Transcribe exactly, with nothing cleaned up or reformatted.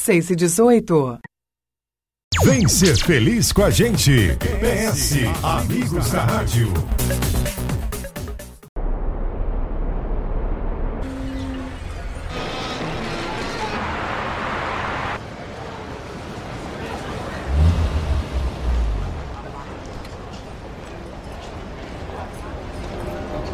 seis e dezoito. Vem ser feliz com a gente. P S Amigos da Rádio.